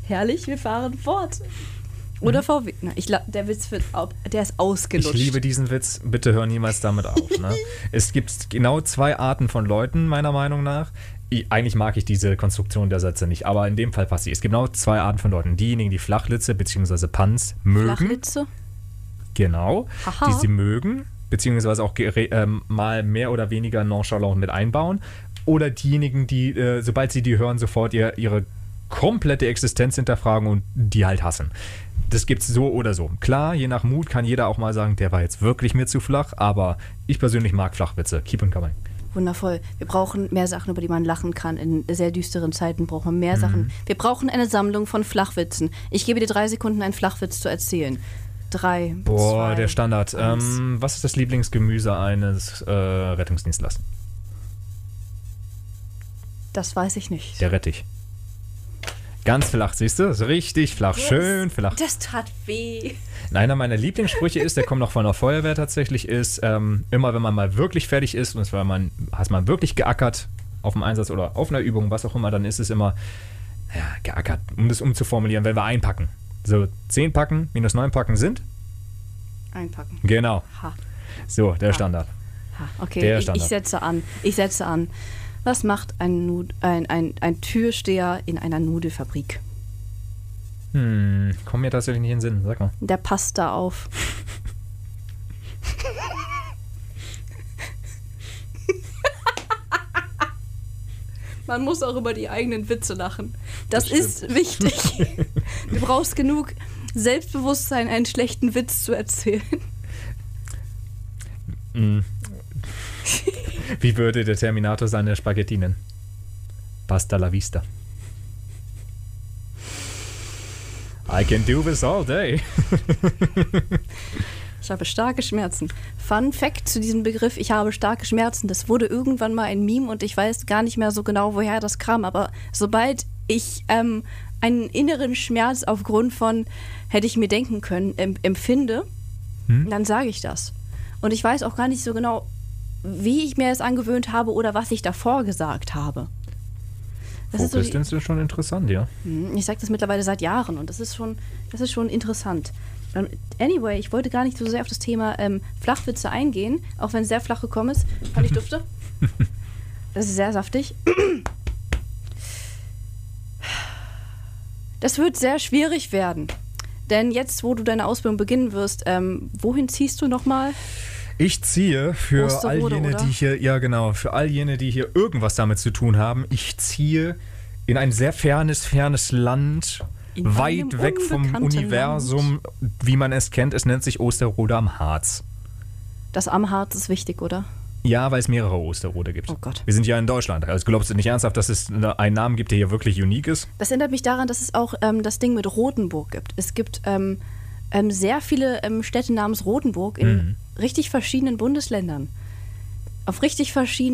Herrlich, wir fahren fort. Oder VW. Na, der Witz der ist ausgelutscht. Ich liebe diesen Witz. Bitte hör niemals damit auf. Ne? Es gibt genau 2 Arten von Leuten, meiner Meinung nach. Eigentlich mag ich diese Konstruktion der Sätze nicht, aber in dem Fall passt sie. Es gibt genau 2 Arten von Leuten. Diejenigen, die Flachlitze bzw. Panz mögen. Flachlitze? Genau. Haha. Die sie mögen, beziehungsweise auch mal mehr oder weniger nonchalant mit einbauen. Oder diejenigen, die, sobald sie die hören, sofort ihre komplette Existenz hinterfragen und die halt hassen. Das gibt's so oder so. Klar, je nach Mut kann jeder auch mal sagen, der war jetzt wirklich mir zu flach, aber ich persönlich mag Flachwitze. Keep on coming. Wundervoll. Wir brauchen mehr Sachen, über die man lachen kann. In sehr düsteren Zeiten brauchen wir mehr Sachen. Wir brauchen eine Sammlung von Flachwitzen. Ich gebe dir 3 Sekunden, einen Flachwitz zu erzählen. 3, Boah, 2, der Standard. 1. Was ist das Lieblingsgemüse eines Rettungsdienstlers? Das weiß ich nicht. Der Rettich. Ganz flach, siehst du? Das ist richtig flach, schön flach. Das tat weh. Einer meiner Lieblingssprüche ist, der kommt noch von der Feuerwehr tatsächlich, ist, immer wenn man mal wirklich fertig ist und hast man wirklich geackert auf dem Einsatz oder auf einer Übung, was auch immer, dann ist es immer, geackert, um das umzuformulieren, wenn wir einpacken. So, 10 Packen minus 9 Packen sind? Einpacken. Genau. Ha. So, der Standard. Ha. Okay, Der ich Standard. setze an. Was macht ein Türsteher in einer Nudelfabrik? Kommt mir tatsächlich nicht in den Sinn, sag mal. Der passt da auf. Man muss auch über die eigenen Witze lachen. Das ist wichtig. Du brauchst genug Selbstbewusstsein, einen schlechten Witz zu erzählen. Wie würde der Terminator seine Spaghetti nennen? Pasta la vista. I can do this all day. Ich habe starke Schmerzen. Fun Fact zu diesem Begriff, ich habe starke Schmerzen. Das wurde irgendwann mal ein Meme und ich weiß gar nicht mehr so genau, woher das kam. Aber sobald ich einen inneren Schmerz aufgrund von, hätte ich mir denken können, empfinde, dann sage ich das. Und ich weiß auch gar nicht so genau, wie ich mir das angewöhnt habe oder was ich davor gesagt habe. Das ist schon interessant, ja. Ich sage das mittlerweile seit Jahren und das ist schon interessant. Anyway, ich wollte gar nicht so sehr auf das Thema Flachwitze eingehen, auch wenn es sehr flach gekommen ist. Kann ich dufte? Das ist sehr saftig. Das wird sehr schwierig werden. Denn jetzt, wo du deine Ausbildung beginnen wirst, wohin ziehst du nochmal? Ich ziehe für all jene, oder? die hier, für all jene, die hier irgendwas damit zu tun haben, ich ziehe in ein sehr fernes Land, In weit einem weg vom unbekannten Universum, wie man es kennt. Es nennt sich Osterode am Harz. Das am Harz ist wichtig, oder? Ja, weil es mehrere Osterode gibt. Oh Gott. Wir sind ja in Deutschland. Also glaubst du nicht ernsthaft, dass es einen Namen gibt, der hier wirklich unique ist? Das erinnert mich daran, dass es auch das Ding mit Rothenburg gibt. Es gibt sehr viele Städte namens Rothenburg in richtig verschiedenen Bundesländern. Auf richtig verschiedenen